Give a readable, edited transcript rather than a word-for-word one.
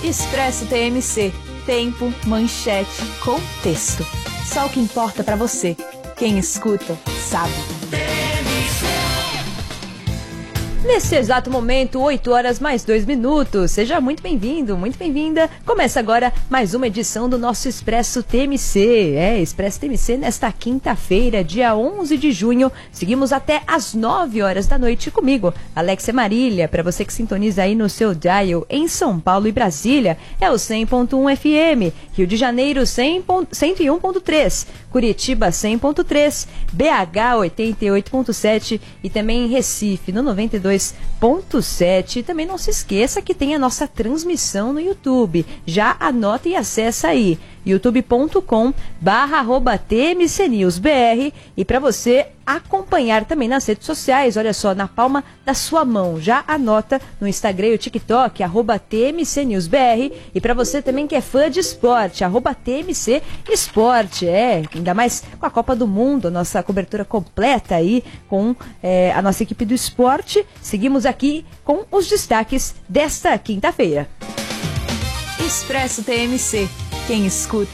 Expresso TMC. Tempo, manchete, contexto. Só o que importa pra você. Quem escuta, sabe. Nesse exato momento, 8 horas mais 2 minutos. Seja muito bem-vindo, muito bem-vinda. Começa agora mais uma edição do nosso Expresso TMC. Expresso TMC nesta quinta-feira, dia 11 de junho. Seguimos até às 9 horas da noite comigo, Alexia Marília. Para você que sintoniza aí no seu dial em São Paulo e Brasília, é o 100.1 FM. Rio de Janeiro, 101.3. Curitiba, 100.3. BH, 88.7. E também em Recife, no 92.7. E também não se esqueça que tem a nossa transmissão no YouTube. Já anota e acessa aí, youtube.com/TMCNewsBR. E para você acompanhar também nas redes sociais, olha só, na palma da sua mão. Já anota no Instagram e o TikTok, @TMCNewsBR. E para você também que é fã de esporte, @TMC Esporte. Ainda mais com a Copa do Mundo, a nossa cobertura completa aí com a nossa equipe do esporte. Seguimos aqui com os destaques desta quinta-feira. Expresso TMC. Quem escuta,